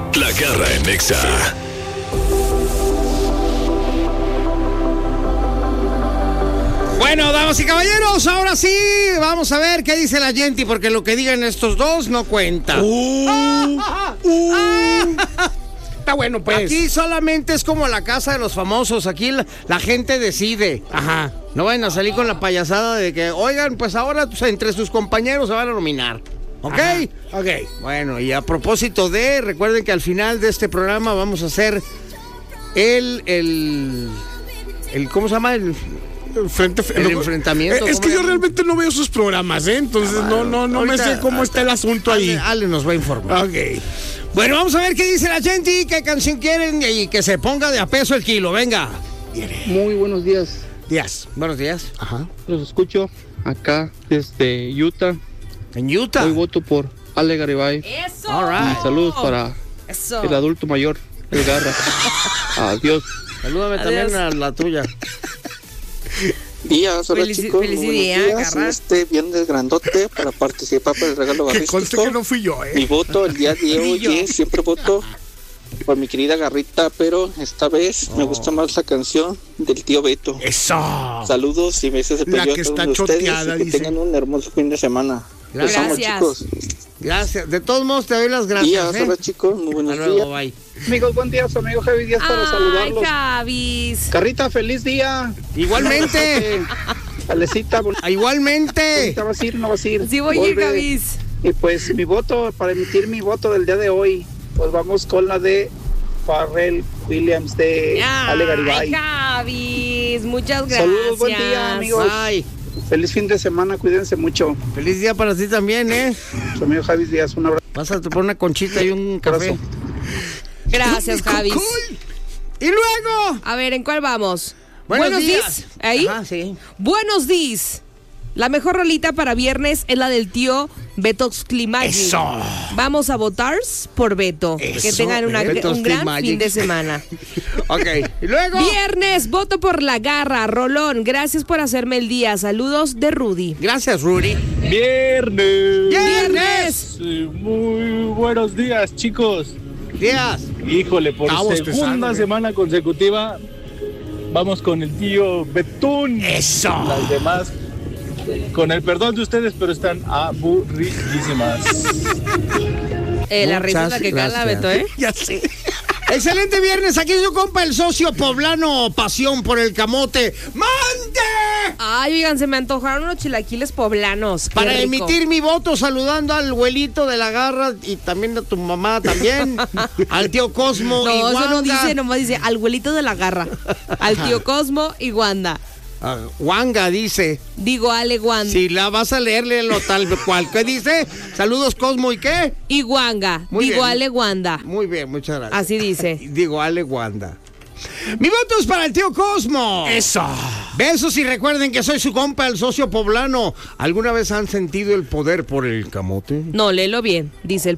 La Garra en Nexa. Bueno, damas y caballeros, ahora sí, vamos a ver qué dice la gente, porque lo que digan estos dos no cuenta. Está bueno, pues. Aquí solamente es como la casa de los famosos, aquí la gente decide. Ajá. No vayan a salir con la payasada de que, oigan, pues ahora entre sus compañeros se van a nominar. ¿Ok? Ajá. Ok. Bueno, y a propósito recuerden que al final de este programa vamos a hacer el ¿cómo se llama? El enfrentamiento. Es que yo realmente no veo sus programas, entonces no me sé cómo está el asunto ahí. Ale nos va a informar. Ok. Bueno, vamos a ver qué dice la gente y qué canción quieren y que se ponga de a peso el kilo. Venga. Muy buenos días. Buenos días. Ajá. Los escucho acá desde Utah. En Utah. Hoy voto por Ale Garibay. ¡Eso! All right. Y saludos para ¡Eso! el adulto mayor, el Garra. Adiós. Salúdame Adiós. también a la tuya. Días, hola chicos, feliz muy día, buenos días. Garra. Este viernes grandote para participar por el regalo Que garrístico. conste que no fui yo, Mi voto el día de hoy siempre voto por mi querida Garrita, pero esta vez me gusta más la canción del tío Beto. ¡Eso! Saludos y besos de La pello a que todos está ustedes choteada, y que dice. tengan un hermoso fin de semana. Los amo, Gracias. chicos. Gracias. De todos modos te doy las gracias. Días, hola chicos, muy Hasta buenos luego, días. bye. Amigos, buen día, su amigo Javi Díaz para ¡Ay, saludarlos. Javis! Carrita, feliz día. Igualmente. Alecita, Igualmente. ¿vas a ir o no vas a ir? Sí voy a ir, Volve. Javis. Y pues mi voto, para emitir mi voto del día de hoy, pues vamos con la de Pharrell Williams de Ale Garibay. ¡Ay, Javis! Muchas gracias. Saludos, buen día, amigos. Bye. Feliz fin de semana, cuídense mucho. Feliz día para ti también, ¿eh? Su amigo Javi Díaz, un abrazo. Pásate por una conchita y un café. Abrazo. Gracias, Javis. Y luego. A ver, ¿en cuál vamos? Buenos días. días. ¿Ahí? Ajá, sí. Buenos días. La mejor rolita para viernes es la del tío Beto Climagic. ¡Eso! Vamos a votar por Beto. Eso, que tengan Beto un gran Climagic. fin de semana. Ok. Y luego. Viernes, voto por La Garra. Rolón, gracias por hacerme el día. Saludos de Rudy. Gracias, Rudy. Viernes. Viernes. Muy buenos días, chicos. Días. Híjole, por Estaba bostezando, segunda semana consecutiva vamos con el tío Betún. ¡Eso! Las demás, con el perdón de ustedes, pero están aburridísimas. La risa es la que Muchas cala, gracias. Beto, ¿eh? Ya sé. Excelente viernes. Aquí es su compa, el socio poblano, pasión por el camote. ¡Mande! Ay, oigan, se me antojaron unos chilaquiles poblanos. Qué Para rico. emitir mi voto, saludando al abuelito de la Garra y también a tu mamá también, al tío Cosmo y No, eso no Wanda. dice, nomás dice al abuelito de la Garra, al tío Cosmo y Wanda. Wanga dice. Digo, Ale Wanda. Si la vas a leerle lo tal cual. ¿Qué dice? Saludos Cosmo y qué. Y Wanga. Muy Digo, bien. Ale Wanda. Muy bien, muchas gracias. Así dice. Digo, Ale Wanda. Mi voto es para el tío Cosmo. ¡Eso! Besos y recuerden que soy su compa, el socio poblano. ¿Alguna vez han sentido el poder por el camote? No, léelo bien. Dice el